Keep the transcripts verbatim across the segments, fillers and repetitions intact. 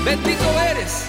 Bendito eres.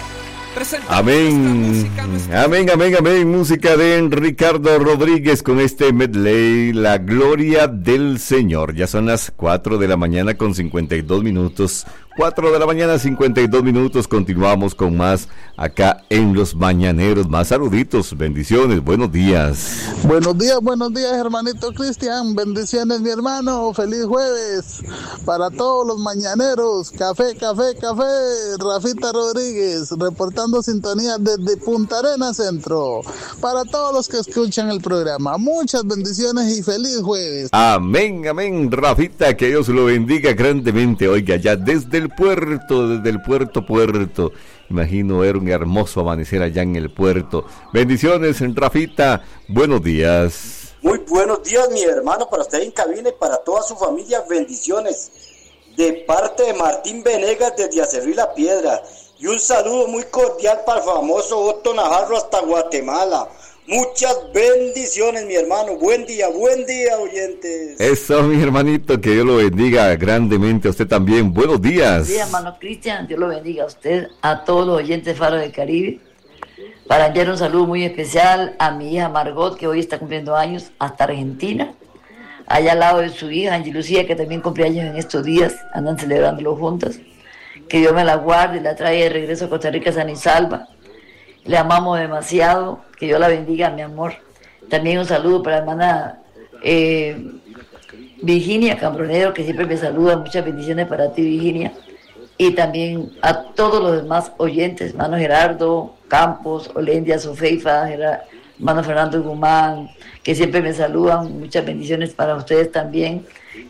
Amén, amén, amén, amén. Música de Ricardo Rodríguez con este medley, La Gloria del Señor. Ya son las cuatro de la mañana con cincuenta y dos minutos. cuatro de la mañana, cincuenta y dos minutos. Continuamos con más acá en Los Mañaneros. Más saluditos, bendiciones, buenos días. Buenos días, buenos días, hermanito Cristian. Bendiciones, mi hermano. Feliz jueves para todos los mañaneros. Café, café, café. Rafita Rodríguez, reportando sintonía desde Punta Arenas Centro. Para todos los que escuchan el programa, muchas bendiciones y feliz jueves. Amén, amén, Rafita, que Dios lo bendiga grandemente. Oiga, ya desde el puerto, desde el puerto, puerto. Imagino era un hermoso amanecer allá en el puerto. Bendiciones, Rafita. Buenos días. Muy buenos días, mi hermano, para usted en cabina y para toda su familia. Bendiciones de parte de Martín Venegas desde Acerrí La Piedra. Y un saludo muy cordial para el famoso Otto Navarro hasta Guatemala. Muchas bendiciones, mi hermano. Buen día, buen día, oyentes. Eso, mi hermanito, que Dios lo bendiga grandemente a usted también. Buenos días. Buenos días, hermano Cristian. Dios lo bendiga a usted, a todos los oyentes Faro del Caribe. Para enviar un saludo muy especial a mi hija Margot, que hoy está cumpliendo años, hasta Argentina. Allá al lado de su hija, Angie Lucía, que también cumple años en estos días. Andan celebrándolo juntas. Que Dios me la guarde y la traiga de regreso a Costa Rica sana y salva. Le amamos demasiado, que Dios la bendiga, mi amor. También un saludo para la hermana eh, Virginia Cambronero, que siempre me saluda. Muchas bendiciones para ti, Virginia. Y también a todos los demás oyentes, hermano Gerardo Campos, Olendia Sofeifa, Gerard, hermano Fernando Guzmán, que siempre me saludan. Muchas bendiciones para ustedes también.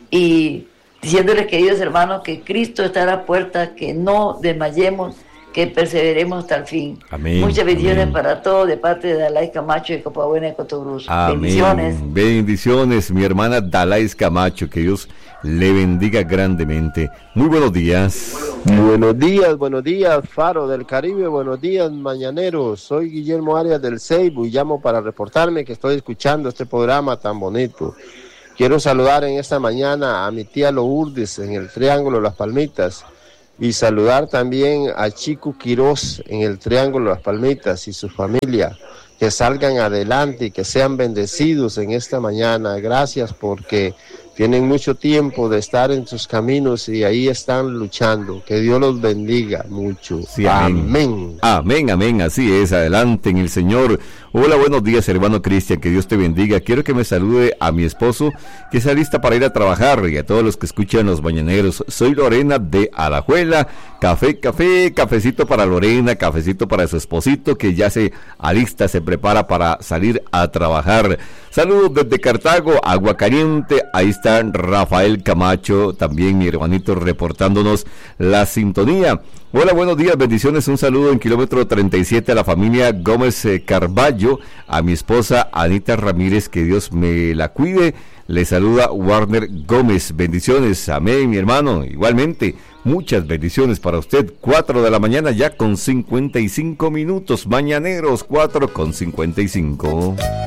Y diciéndoles, queridos hermanos, que Cristo está a la puerta, que no desmayemos, que perseveremos hasta el fin. Amén. Muchas bendiciones Amén. Para todos de parte de Dalai Camacho de Copabuena de Cotobruz. Amén. Bendiciones. Bendiciones, mi hermana Dalai Camacho, que Dios le bendiga grandemente. Muy buenos días. Buenos días, buenos días, Faro del Caribe, buenos días, mañaneros. Soy Guillermo Arias del Ceibo y llamo para reportarme que estoy escuchando este programa tan bonito. Quiero saludar en esta mañana a mi tía Lourdes en el Triángulo Las Palmitas y saludar también a Chico Quiroz en el Triángulo Las Palmitas y su familia. Que salgan adelante y que sean bendecidos en esta mañana. Gracias porque tienen mucho tiempo de estar en sus caminos y ahí están luchando. Que Dios los bendiga mucho. Sí, amén. Amén. Amén, amén. Así es. Adelante en el Señor. Hola, buenos días, hermano Cristian. Que Dios te bendiga. Quiero que me salude a mi esposo, que está lista para ir a trabajar, y a todos los que escuchan Los Mañaneros. Soy Lorena de Alajuela. Café, café, cafecito para Lorena, cafecito para su esposito, que ya se alista, se prepara para salir a trabajar. Saludos desde Cartago, Agua Caliente. Ahí está Rafael Camacho, también mi hermanito, reportándonos la sintonía. Hola, buenos días, bendiciones, un saludo en kilómetro treinta y siete a la familia Gómez eh, Carballo, a mi esposa Anita Ramírez, que Dios me la cuide. Le saluda Warner Gómez, bendiciones, amén, mi hermano, igualmente, muchas bendiciones para usted. Cuatro de la mañana ya con cincuenta y cinco minutos, mañaneros, cuatro con cincuenta y cinco.